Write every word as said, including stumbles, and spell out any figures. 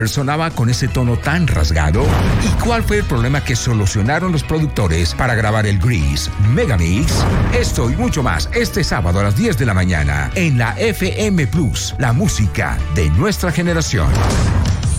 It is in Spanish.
sonaba con ese tono tan rasgado? ¿Y cuál fue el problema que solucionaron los productores para grabar el Grease Megamix? Esto y mucho más este sábado a las diez de la mañana en la F M Plus, la música de nuestra generación.